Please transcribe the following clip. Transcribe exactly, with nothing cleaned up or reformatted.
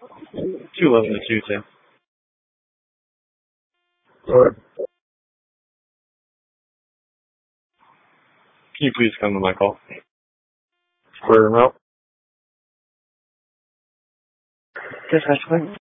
two eleven to Tuesday. Alright. Can you please come to my call? Square them out. This is